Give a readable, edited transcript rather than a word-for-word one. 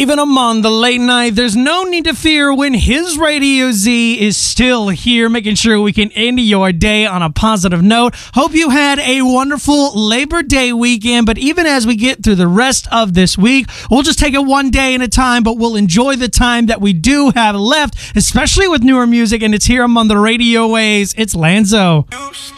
leaving him on the late night. There's no need to fear when his Radio Z is still here, making sure we can end your day on a positive note. Hope you had a wonderful Labor Day weekend, but even as we get through the rest of this week, we'll just take it one day at a time, but we'll enjoy the time that we do have left, especially with newer music, and it's here among the radio waves. It's Lanzo.